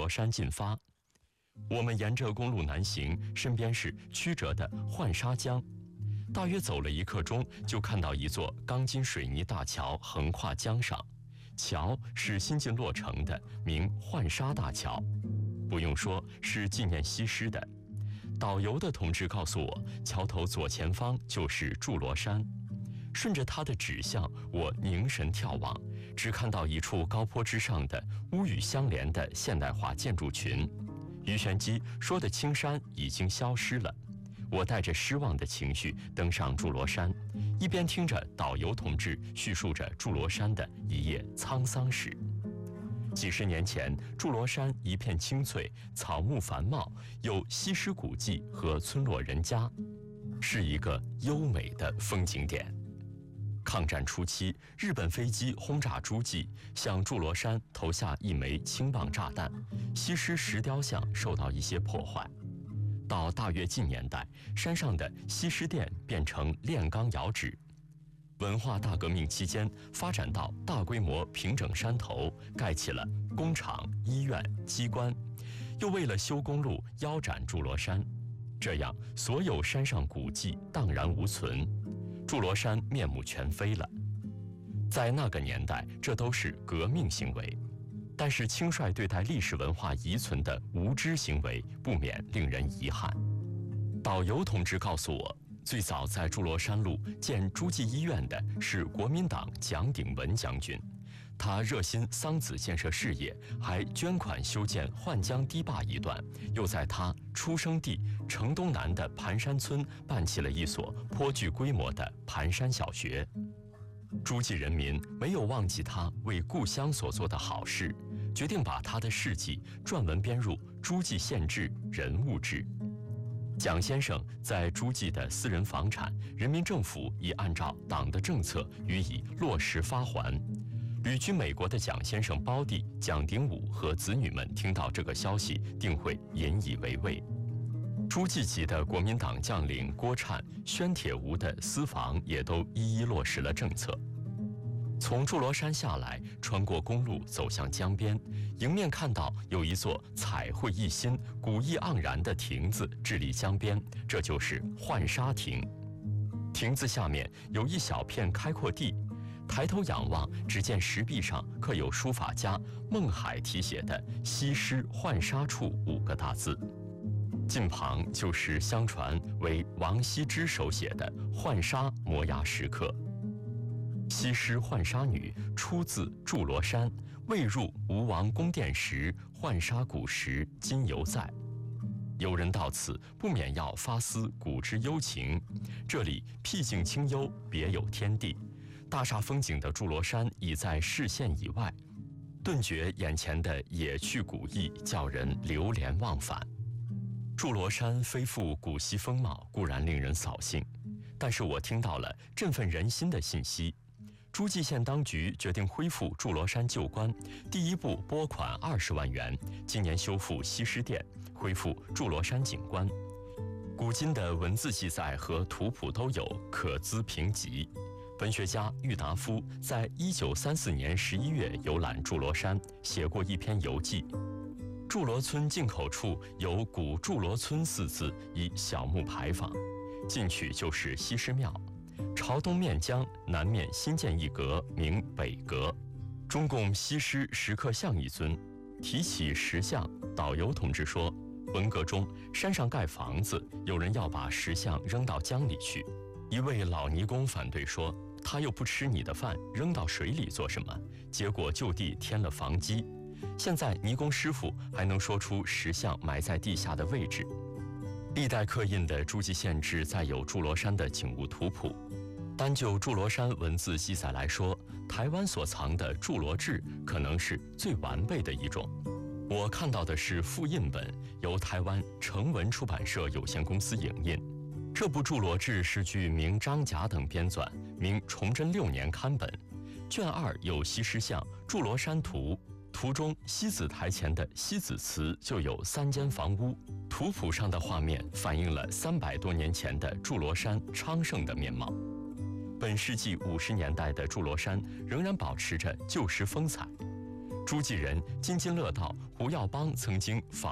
罗山进发。我们沿着公路南行，身边是曲折的浣纱江。大约走了1刻钟，就看到一座钢筋水泥大桥横跨江上，桥是新近落成的，名浣纱大桥。不用说，是纪念西施的。导游的同志告诉我，桥头左前方就是筑罗山。顺着它的指向，我凝神眺望，只看到一处高坡之上的屋宇相连的现代化建筑群。鱼玄机说的青山已经消失了。我带着失望的情绪登上筑罗山，一边听着导游同志叙述着筑罗山的一夜沧桑史。几十年前，筑罗山一片青翠，草木繁茂，有西施古迹和村落人家，是一个优美的风景点。抗战初期，日本飞机轰炸诸暨，向筑罗山投下1枚轻磅炸弹，西施石雕像受到一些破坏。到大跃进年代，山上的西施殿变成炼钢窑址。文化大革命期间，发展到大规模平整山头，盖起了工厂、医院、机关，又为了修公路腰斩筑罗山，这样所有山上古迹荡然无存，筑罗山面目全非了。在那个年代，这都是革命行为，但是轻率对待历史文化遗存的无知行为，不免令人遗憾。导游同志告诉我，最早在筑罗山路建诸暨医院的是国民党蒋鼎文将军，他热心桑梓建设事业，还捐款修建浣江堤坝一段，又在他出生地城东南的盘山村办起了一所颇具规模的盘山小学。诸暨人民没有忘记他为故乡所做的好事，决定把他的事迹撰文编入《诸暨县志·人物志》。蒋先生在诸暨的私人房产，人民政府已按照党的政策予以落实发还。旅居美国的蒋先生胞弟蒋鼎武和子女们听到这个消息，定会引以为慰。诸暨籍的国民党将领郭灿、宣铁吾的私房也都一一落实了政策。从筑罗山下来，穿过公路走向江边，迎面看到有一座彩绘一新、古意盎然的亭子伫立江边，这就是浣纱亭。亭子下面有一小片开阔地，抬头仰望，只见石壁上刻有书法家孟海题写的“西施浣纱处”5个大字。近旁就是相传为王羲之手写的浣纱摩崖石刻。西施浣纱女，出自筑罗山，未入吴王宫殿时，浣纱古石今犹在。有人到此，不免要发思古之幽情。这里僻静清幽，别有天地，大煞风景的筑罗山已在视线以外，顿觉眼前的野趣古意，叫人流连忘返。筑罗山非复古稀风貌，固然令人扫兴，但是我听到了振奋人心的信息。诸暨县当局决定恢复筑罗山旧观，第一步拨款20万元，今年修复西施殿，恢复筑罗山景观。古今的文字记载和图谱都有，可资评级。文学家郁达夫在1934年11月游览筑罗山，写过一篇游记。筑罗村进口处有古筑罗村4字，以小木牌坊，进去就是西施庙。朝东面江，南面新建一阁，名北阁，中供西施石刻像1尊。提起石像，导游同志说，文革中山上盖房子，有人要把石像扔到江里去。一位老尼工反对说，他又不吃你的饭，扔到水里做什么？结果就地添了房基。现在尼工师傅还能说出石像埋在地下的位置。历代刻印的诸暨县志载有筑罗山的景物图谱。单就筑罗山文字记载来说，台湾所藏的筑罗志可能是最完备的一种。我看到的是复印本，由台湾成文出版社有限公司影印。这部筑罗志是据明张甲等编纂，明崇祯6年刊本。卷2有西施像、筑罗山图，图中西子台前的西子祠就有3间房屋。图谱上的画面反映了300多年前的筑罗山昌盛的面貌。本世纪50年代的筑罗山仍然保持着旧时风采。 诸暨人津津乐道胡耀邦曾经访